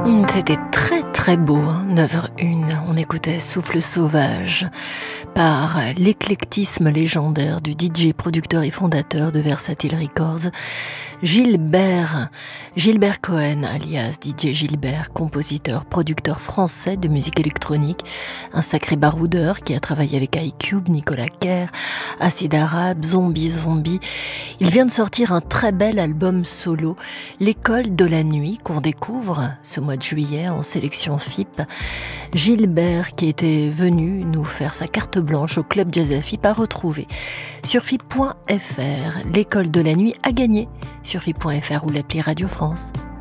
C'était très très beau, 9h01. On écoutait Souffle sauvage par l'éclectisme légendaire du DJ, producteur et fondateur de Versatile Records, Gilbert Cohen, alias DJ Gilbert, compositeur, producteur français de musique électronique, un sacré baroudeur qui a travaillé avec iCube, Nicolas Kerr, Acid Arabe, Zombie. Il vient de sortir un très bel album solo, L'école de la nuit, qu'on découvre ce mois de juillet en sélection FIP. Gilbert qui était venu nous faire sa carte blanche au Club Jazz à FIP a retrouvé sur FIP.fr. L'école de la nuit a gagné sur FIP.fr ou l'appli Radio France.